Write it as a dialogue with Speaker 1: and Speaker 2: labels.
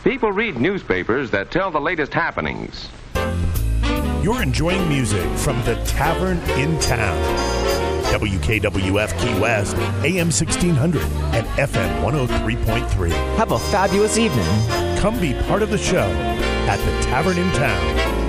Speaker 1: People read newspapers that tell the latest happenings.
Speaker 2: You're enjoying music from the Tavern in Town. WKWF Key West, AM 1600 and FM 103.3.
Speaker 3: Have a fabulous evening.
Speaker 2: Come be part of the show at the Tavern in Town.